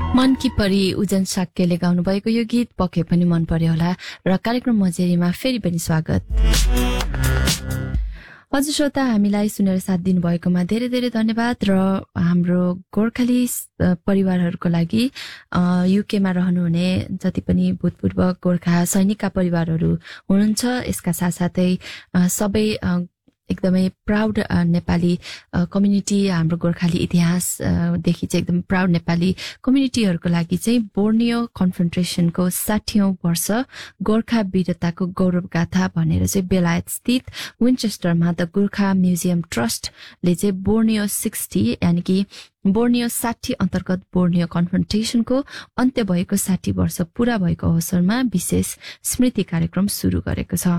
मन की परी उजन साक्यले गाउनु भएको यो गीत पक्कै पनि मन पर्यो होला र कार्यक्रम मजेरीमा फेरि पनि स्वागत। हजुर श्रोता, हामीलाई सुनेर साथ दिनुभएकोमा धेरै धेरै धन्यवाद र हाम्रो गोर्खाली परिवारहरूको लागि युकेमा रहनुहुने जति पनि भूतपूर्व गोर्खा सैनिकका परिवारहरू हुनुहुन्छ, यसका साथसाथै सबै एकदमै प्राउड नेपाली कम्युनिटी, हाम्रो गोर्खाली इतिहासदेखि चाहिँ एकदम प्राउड नेपाली कम्युनिटीहरूको लागि चाहिँ बोर्नियो कन्फेडरेसनको 60औं वर्ष गोर्खा वीरताको गौरव गाथा भनेर चाहिँ बेलायत स्थित विन्चेस्टरमा द गोर्खा म्युजियम ट्रस्टले चाहिँ बोर्नियो 60 यानि कि बोर्नियो 60 अन्तर्गत बोर्नियो कन्फेडरेसनको अन्त्य भएको 60 वर्ष पूरा भएको अवसरमा विशेष स्मृति कार्यक्रम सुरु गरेको छ।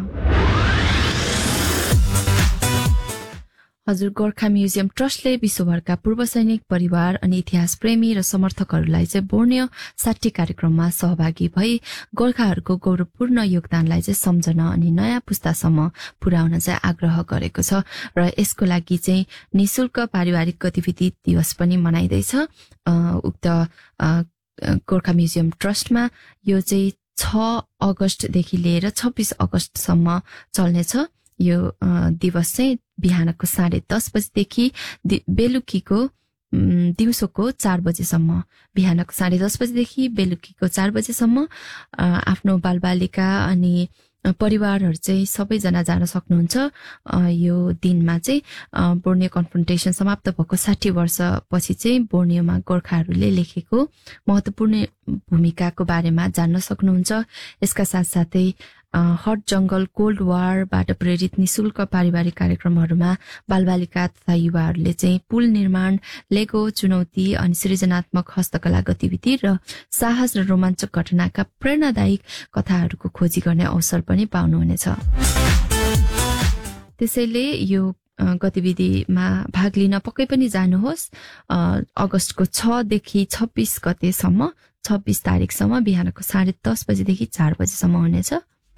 हजुर, गोर्खा म्युजियम ट्रस्टले विश्वभरका पूर्व सैनिक परिवार अनि इतिहास प्रेमी र समर्थकहरूलाई चाहिँ बोर्नियो 60 कार्यक्रममा सहभागी भई गोर्खाहरूको गौरवपूर्ण योगदानलाई चाहिँ सम्झन अनि नयाँ पुस्तासम्म पुर्याउन चाहिँ आग्रह गरेको छ र यसको लागि चाहिँ निशुल्क पारिवारिक गतिविधि दिवस पनि मनाइँदैछ। उक्त गोर्खा म्युजियम ट्रस्टमा यो चाहिँ 6 अगस्तदेखि लिएर 26 अगस्तसम्म चल्नेछ। यो दिवस चाहिँ बिहानको 10:30 बजेदेखि बेलुकीको दिउँसोको 4 बजेसम्म, बिहानको 10:30 बजेदेखि बेलुकीको 4 बजेसम्म आफ्नो बालबालिका अनि परिवारहरू चाहिँ सबैजना जान सक्नुहुन्छ। यो दिनमा चाहिँ बोर्नियो कन्फेडरेसन समाप्त भएको 60 वर्षपछि चाहिँ बोर्नियोमा गोर्खाहरूले लेखेको महत्वपूर्ण भूमिकाको बारेमा जान्न सक्नुहुन्छ। यसका साथसाथै हट जंगल कोल्ड वारबाट प्रेरित निशुल्क पारिवारिक कार्यक्रमहरूमा बालबालिका तथा युवाहरूले चाहिँ पुल निर्माण, लेगो चुनौती अनि सृजनात्मक हस्तकला गतिविधि र साहस र रोमाञ्चक घटनाका प्रेरणादायक कथाहरूको खोजी गर्ने अवसर पनि पाउनुहुनेछ। त्यसैले यो गतिविधिमा भाग लिन पक्कै पनि जानुहोस्। अगस्तको 6 देखि 26 गतेसम्म, 26 तारिकसम्म बिहानको 10:30 बजेदेखि 4 बजेसम्म हुनेछ।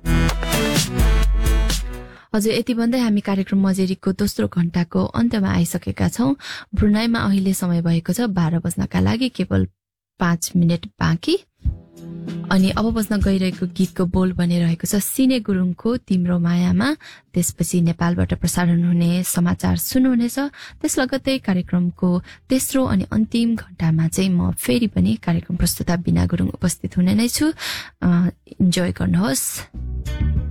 हजुर, यति भन्दै हामी कार्यक्रम मजेरीको दोस्रो घण्टाको अन्त्यमा आइसकेका छौं। ब्रुनाईमा अहिले समय भएको छ 12 बज्नका लागि केवल 5 मिनेट बाँकी। अनि अब बज्न गइरहेको गीतको बोल बनिरहेको छ सिने गुरुङको तिम्रो मायामा। त्यसपछि नेपालबाट प्रसारण हुने समाचार सुन्नुहुनेछ। त्यस लगत्तै कार्यक्रमको तेस्रो अनि अन्तिम घण्टामा चाहिँ म फेरि पनि कार्यक्रम प्रस्तुता बिना गुरुङ उपस्थित हुने नै छु। इन्जोय गर्नुहोस्।